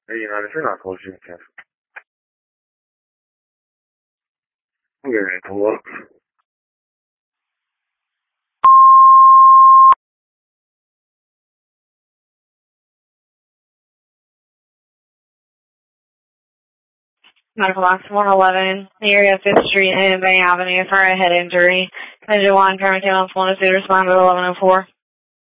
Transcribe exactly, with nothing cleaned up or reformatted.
Hey, United, if you're not close, you can cancel. I'm getting ready to pull up. Medical box one eleven, the area of fifth Street and Bay Avenue for a head injury. Engine one, paramedic one to respond to eleven oh four.